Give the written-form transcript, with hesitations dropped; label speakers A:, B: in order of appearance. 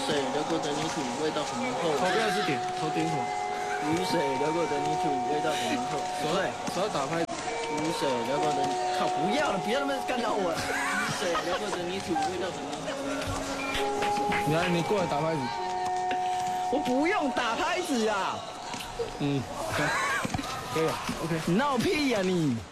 A: 水流过的泥土，味道很浓厚。
B: 头标是点，头点什么？
A: 雨水流过的泥土，味道很浓厚。
B: 手要打拍。
A: 雨水流过的，靠，不要了，别他妈干扰我。雨水流过的泥土，味道很浓厚。
B: 来，你过来打拍子。
A: 我不用打拍子啊。
B: 可以了 ，OK。
A: 你闹屁呀你！